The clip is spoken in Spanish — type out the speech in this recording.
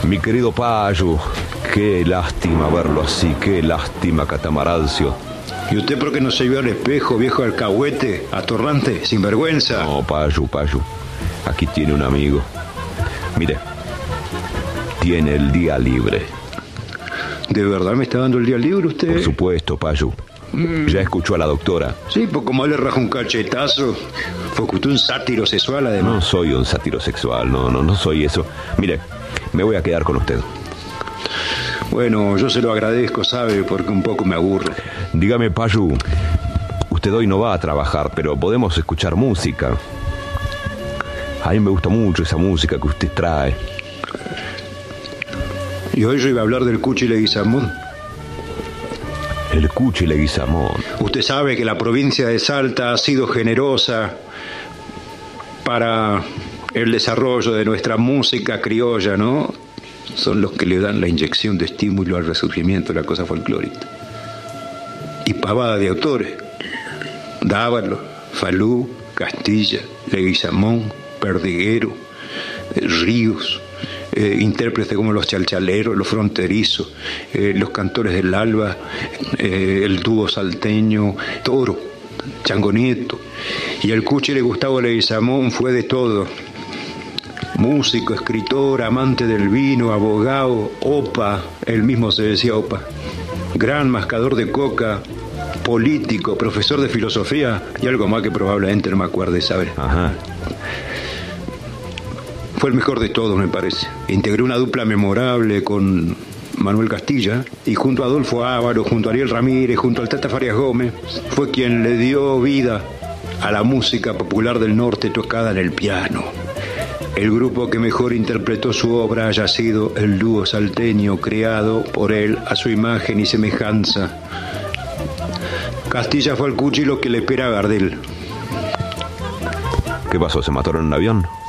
Mi querido Payo, qué lástima verlo así, qué lástima, Catamaralcio. ¿Y usted por qué no se vio al espejo, viejo alcahuete, atorrante, sinvergüenza? No, Payo, aquí tiene un amigo. Mire, tiene el día libre. ¿De verdad me está dando el día libre usted? Por supuesto, Payo. Ya escuchó a la doctora. Sí, pues como él le raja un cachetazo, porque usted es un sátiro sexual además. No soy un sátiro sexual, no soy eso. Mire, me voy a quedar con usted. Bueno, yo se lo agradezco, ¿sabe? Porque un poco me aburre. Dígame, Payu, usted hoy no va a trabajar, pero podemos escuchar música. A mí me gusta mucho esa música que usted trae. Y hoy yo iba a hablar del Cuchi Leguizamón. El Cuchi Leguizamón. Usted sabe que la provincia de Salta ha sido generosa para el desarrollo de nuestra música criolla, ¿no? Son los que le dan la inyección de estímulo al resurgimiento de la cosa folclórica. Y pavada de autores. Dávalo, Falú, Castilla, Leguizamón, Perdiguero, Ríos, intérpretes como los chalchaleros, los fronterizos, los cantores del alba, el dúo salteño, Toro, Chango Nieto. Y el Cuchi de Gustavo Leguizamón fue de todo. Músico, escritor, amante del vino, abogado, opa, él mismo se decía opa, gran mascador de coca, político, profesor de filosofía y algo más que probablemente no me acuerde, ¿sabe? Ajá. Fue el mejor de todos, me parece. Integró una dupla memorable con Manuel Castilla y junto a Adolfo Ávaro, junto a Ariel Ramírez, junto al Tata Farias Gómez, fue quien le dio vida a la música popular del norte tocada en el piano. El grupo que mejor interpretó su obra haya sido el dúo salteño creado por él a su imagen y semejanza. Castilla fue al Cuchi lo que le espera a Gardel. ¿Qué pasó? ¿Se mataron en un avión?